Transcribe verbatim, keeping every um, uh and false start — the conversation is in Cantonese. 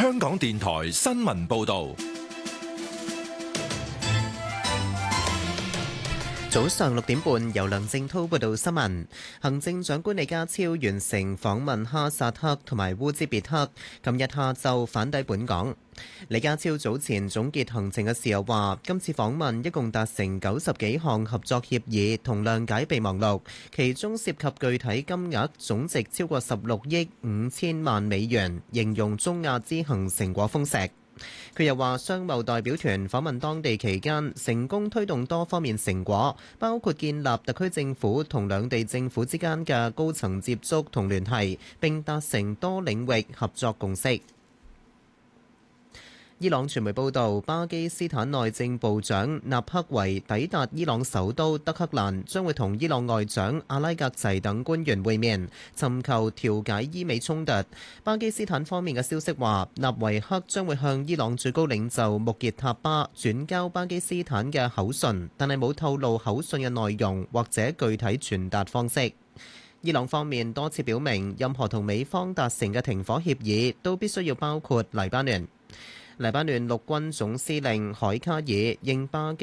香港電台新聞報道。 早上六點半，由梁正滔報道新聞。行政長官李家超完成訪問哈薩克同埋烏茲別克，今日下晝返抵本港。李家超早前總結行程嘅時候話，今次訪問一共達成九十幾項合作協議同諒解備忘錄，其中涉及具體金額總值超過十六億五千萬美元，形容中亞之行成果豐碩。佢又話，商貿代表團訪問當地期間，成功推動多方面成果，包括建立特區政府同兩地政府之間嘅高層接觸同聯繫，並達成多領域合作共識。伊朗傳媒報道，巴基斯坦內政部長納克維抵達伊朗首都德黑蘭，將會同伊朗外長阿拉格齊等官員會面，尋求調解伊美衝突。巴基斯坦方面嘅消息話，納維克將會向伊朗最高領袖穆傑塔巴轉交巴基斯坦嘅口信，但係冇透露口信嘅內容或者具體傳達方式。伊朗方面多次表明，任何同美方達成嘅停火協議都必須要包括黎巴嫩。黎巴嫩陸軍總司令海卡爾應巴基